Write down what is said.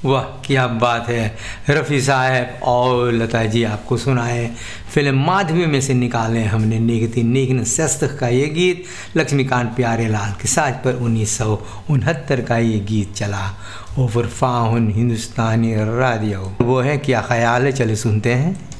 वाह क्या बात है। रफ़ी साहब और लता जी आपको सुनाए फिल्म माधवी में से निकाले हमने नेगती नेगन सस्त का ये गीत लक्ष्मीकांत प्यारेलाल के साज पर 1969 का ये गीत चला ओवर फाउन हिंदुस्तानी रेडियो। वो है क्या ख्याल है, चले सुनते हैं।